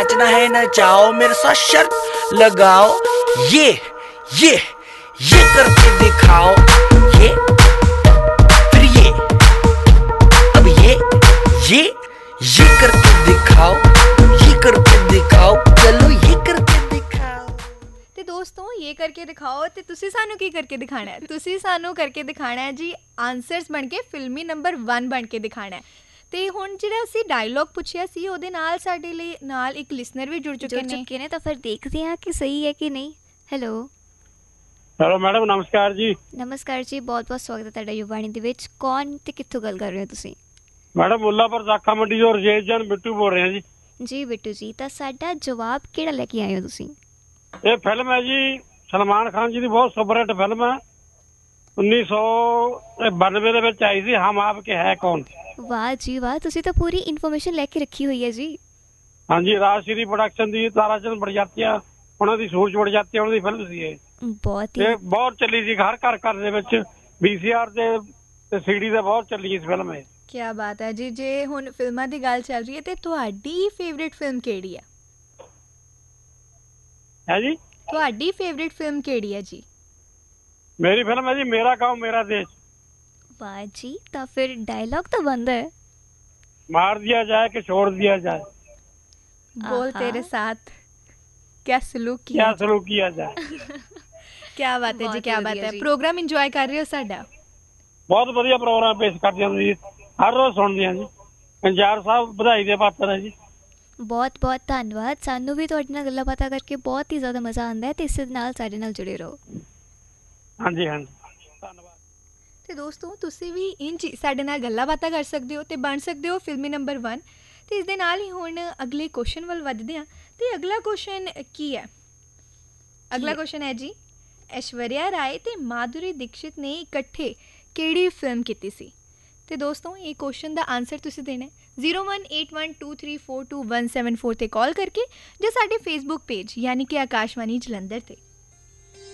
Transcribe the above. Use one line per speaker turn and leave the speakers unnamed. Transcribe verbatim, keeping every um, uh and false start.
नाचना है नचाओ, मेरे साथ शर्त लगाओ, ये ये ये करके दिखाओ, ये फिर ये, अब ये ये ये करके दिखाओ, ये करके दिखाओ, चलो ये करके दिखाओ।
ਤੇ ਦੋਸਤੋ ਇਹ ਕਰਕੇ ਦਿਖਾਓ ਤੇ ਤੁਸੀਂ ਸਾਨੂੰ ਕੀ ਕਰਕੇ ਦਿਖਾਣਾ ਹੈ? ਤੁਸੀਂ ਸਾਨੂੰ ਕਰਕੇ ਦਿਖਾਣਾ ਹੈ ਜੀ ਆਨਸਰਸ ਬਣ ਕੇ ਫਿਲਮੀ ਨੰਬਰ ਵਨ ਬਣ ਕੇ ਦਿਖਾਣਾ ਹੈ। ਤੇ ਹੁਣ ਜਿਹੜਾ ਅਸੀਂ ਡਾਇਲੋਗ ਪੁੱਛਿਆ ਸੀ ਉਹਦੇ ਨਾਲ ਸਾਡੇ ਲਈ ਨਾਲ ਇੱਕ ਲਿਸਨਰ ਵੀ ਜੁੜ ਚੁੱਕੇ ਨੇ
ਚੁੱਕੇ ਨੇ ਤਾਂ ਫਿਰ ਦੇਖਦੇ ਹਾਂ ਕਿ ਸਹੀ ਹੈ ਕਿ ਨਹੀਂ। ਹੈਲੋ
ਹੈਲੋ ਮੈਡਮ, ਨਮਸਕਾਰ ਜੀ।
ਨਮਸਕਾਰ ਜੀ, ਬਹੁਤ ਬਹੁਤ ਸਵਾਗਤ ਹੈ ਤੁਹਾਡਾ ਯੁਵਾਣੀ ਦੇ ਵਿੱਚ। ਕੌਣ ਤੇ ਕਿੱਥੋਂ ਗੱਲ ਕਰ ਰਹੇ ਹੋ ਤੁਸੀਂ?
ਮੈਡਮ ਮੁੱਲਾਪੁਰ ਜ਼ਾਖਾ ਮੰਡੀ ਤੋਂ ਰਜੇਸ਼ ਜਨ ਬਿੱਟੂ ਬੋਲ ਰਹੇ ਹਾਂ ਜੀ।
ਜੀ ਬਿੱਟੂ ਜੀ, ਤਾਂ ਸਾਡਾ ਜਵਾਬ ਕਿਹੜਾ ਲੈ ਕੇ ਆਏ ਹੋ ਤੁਸੀਂ?
ਇਹ ਫਿਲਮ ਹੈ ਜੀ ਸਲਮਾਨ ਖਾਨ ਜੀ ਦੀ ਬਹੁਤ ਸੁਪਰ ਹਿੱਟ ਫਿਲਮ ਹੈ, ਉੱਨੀ ਸੌ ਬਾਨਵੇਂ ਦੇ ਵਿੱਚ ਆਈ ਸੀ, ਹਮ ਆਪ ਕੇ ਹੈ ਕੌਣ।
ਵਾਹ ਜੀ ਵਾਹ, ਤੁਸੀਂ ਤਾਂ ਪੂਰੀ ਇਨਫੋਰਮੇਸ਼ਨ ਲੈ ਕੇ ਰੱਖੀ ਹੋਈ ਹੈ ਜੀ।
ਹਾਂਜੀ, ਰਾਜਸ਼੍ਰੀ ਪ੍ਰੋਡਕਸ਼ਨ ਦੀ ਤਾਰਾ ਚੰਦ ਬੜਜਾਤੀਆ ਉਹਨਾਂ ਦੀ ਸੂਰਜ ਬੜਜਾਤੀਆ ਉਹਨਾਂ ਦੀ ਫਿਲਮ ਸੀ ਇਹ।
ਬਹੁਤ ਹੀ
ਇਹ ਬਹੁਤ ਚੱਲੀ ਸੀ, ਹਰ ਘਰ ਘਰ ਦੇ ਵਿੱਚ ਵੀ ਸੀ ਆਰ ਤੇ ਸੀਡੀ ਤੇ ਬਹੁਤ ਚੱਲੀ ਇਸ ਫਿਲਮ ਇਹ।
ਕੀ ਬਾਤ ਹੈ ਜੀ। ਜੇ ਹੁਣ ਫਿਲਮਾਂ ਦੀ ਗੱਲ ਚੱਲ ਰਹੀ ਹੈ ਤੇ ਤੁਹਾਡੀ ਫੇਵਰੇਟ ਫਿਲਮ ਕਿਹੜੀ ਹੈ?
ਹੈ ਜੀ,
ਤੁਹਾਡੀ ਫੇਵਰੇਟ ਫਿਲਮ ਕਿਹੜੀ ਹੈ ਜੀ?
ਮੇਰੀ ਫਿਲਮ ਹੈ ਜੀ ਮੇਰਾ ਗਾँव ਮੇਰਾ ਦੇਸ਼।
ਵਾਹ ਜੀ, ਤਾਂ ਫਿਰ ਡਾਇਲੌਗ ਤਾਂ ਬੰਦ ਹੈ।
मार दिया जाए कि छोड़ दिया जाए,
बोल
आहा।
तेरे साथ क्या सलूक
क्या
किया
सलूक किया जाए।
क्या बात है जी,
बहुत
क्या
ही
बात
बढ़िया
है।
जी।
प्रोग्राम इंजॉय कर रहे हो साडा?
ਬਹੁਤ ਵਧੀਆ ਪ੍ਰੋਗਰਾਮ ਪੇਸ਼ ਕਰਦੇ ਹਾਂ ਜੀ, ਹਰ ਰੋਜ਼ ਸੁਣਦੇ ਹਾਂ ਜੀ। ਅੰਜਾਰ ਸਾਹਿਬ ਵਧਾਈ ਦੇ ਪਾਤਰ ਹੈ ਜੀ।
ਬਹੁਤ ਬਹੁਤ ਧੰਨਵਾਦ। ਸਾਨੂੰ ਵੀ ਤੁਹਾਡੇ ਨਾਲ ਗੱਲਾਂ ਬਾਤਾਂ ਕਰਕੇ ਬਹੁਤ ਹੀ ਜ਼ਿਆਦਾ ਮਜ਼ਾ ਆਉਂਦਾ ਹੈ ਤੇ ਇਸੇ ਨਾਲ ਸਾਡੇ ਨਾਲ ਜੁੜੇ ਰਹੋ।
ਹਾਂਜੀ ਹਾਂਜੀ, ਧੰਨਵਾਦ।
ਤੇ ਦੋਸਤੋ ਤੁਸੀਂ ਵੀ ਇੰਝ ਹੀ ਸਾਡੇ ਨਾਲ ਗੱਲਾਂ ਬਾਤਾਂ ਕਰ ਸਕਦੇ ਹੋ ਤੇ ਬਣ ਸਕਦੇ ਹੋ ਫਿਲਮੀ ਨੰਬਰ ਵਨ। ਤੇ ਇਸ ਦੇ ਨਾਲ ਹੀ ਹੁਣ ਅਗਲੇ ਕੁਐਸਚਨ ਵੱਲ ਵੱਧਦੇ ਹਾਂ। ਤੇ ਅਗਲਾ ਕੁਐਸਚਨ ਕੀ ਹੈ? ਅਗਲਾ ਕੁਐਸਚਨ ਹੈ ਜੀ, ਐਸ਼ਵਰਿਆ ਰਾਏ ਤੇ ਮਾਧੁਰੀ ਦੀਕਸ਼ਿਤ ਨੇ ਇਕੱਠੇ ਕਿਹੜੀ ਫਿਲਮ ਕੀਤੀ ਸੀ? ਤੇ ਦੋਸਤੋ ਇਹ ਕੁਐਸਚਨ ਦਾ ਆਨਸਰ ਤੁਸੀਂ ਦੇਣਾ zero one eight one two three four two one seven four 'ਤੇ ਕਾਲ ਕਰਕੇ ਜਾਂ ਸਾਡੇ ਫੇਸਬੁੱਕ ਪੇਜ ਯਾਨੀ ਕਿ ਆਕਾਸ਼ਵਾਣੀ ਜਲੰਧਰ 'ਤੇ।